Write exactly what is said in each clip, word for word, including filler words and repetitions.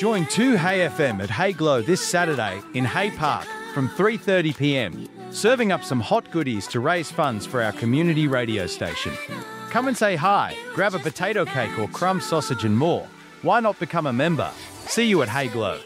Join two Hay F M at Hay Glow this Saturday in Hay Park from three thirty p m, serving up some hot goodies to raise funds for our community radio station. Come and say hi, grab a potato cake or crumb sausage and more. Why not become a member? See you at Hay Glow.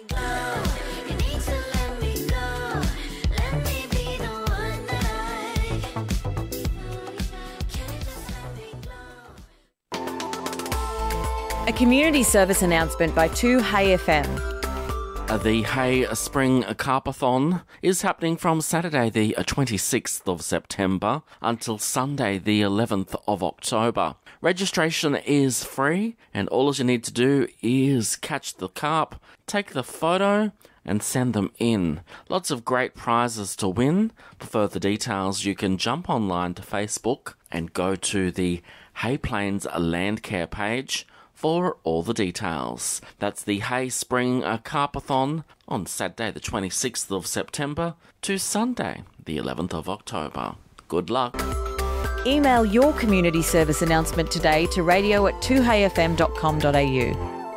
A community service announcement by two Hay F M. The Hay Spring Carpathon is happening from Saturday the twenty-sixth of September until Sunday the eleventh of October. Registration is free and all you need to do is catch the carp, take the photo and send them in. Lots of great prizes to win. For further details you can jump online to Facebook and go to the Hay Plains Landcare page for all the details. That's the Hay Spring Carpathon on Saturday the twenty-sixth of September to Sunday the eleventh of October. Good luck. Email your community service announcement today to radio at two hay f m dot com dot a u.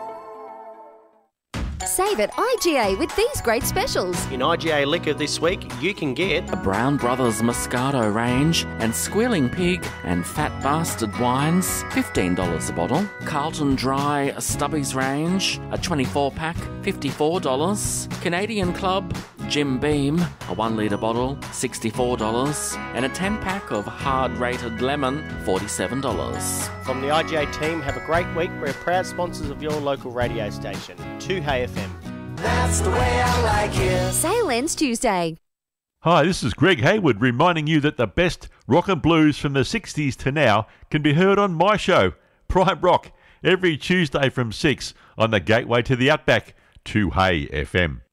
Save at I G A with these great specials. In I G A Liquor this week, you can get a Brown Brothers Moscato range and Squealing Pig and Fat Bastard wines, fifteen dollars a bottle. Carlton Dry Stubbies range, a twenty-four pack, fifty-four dollars. Canadian Club Jim Beam, a one litre bottle, sixty-four dollars. And a ten pack of Hard Rated Lemon, forty-seven dollars. From the I G A team, have a great week. We're proud sponsors of your local radio station, two Hay F M. That's the way I like it. Sale ends Tuesday. Hi, this is Greg Hayward reminding you that the best rock and blues from the sixties to now can be heard on my show, Prime Rock, every Tuesday from six on the gateway to the Outback, two Hay F M.